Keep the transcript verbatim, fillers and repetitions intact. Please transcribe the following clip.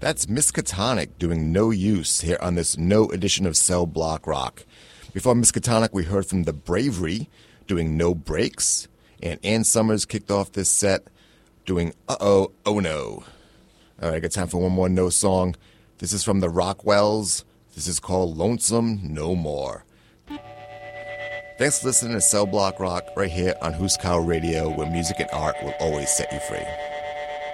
That's Miskatonic doing No Use here on this no edition of Cell Block Rock. Before Miskatonic, we heard from The Bravery doing No Breaks, and Ann Summers kicked off this set doing Uh-Oh, Oh No. All right, I got time for one more no song. This is from the Rockwells. This is called Lonesome No More. Thanks for listening to Cell Block Rock right here on Huskow Radio, where music and art will always set you free.